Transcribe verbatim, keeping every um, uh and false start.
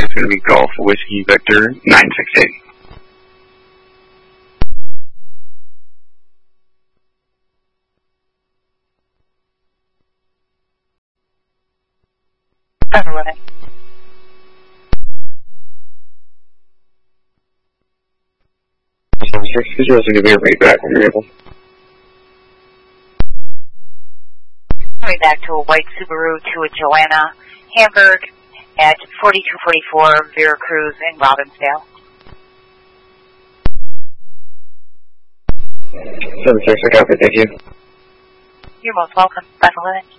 is going to be Golf Whiskey Victor nine six eight. seven eleven. seven six, could you also give me a rate back when you're able? Coming back to a white Subaru to a Joanna Hamburg at forty-two forty-four Veracruz in Robbinsdale. seven six, I copy, thank you. You're most welcome. five eleven.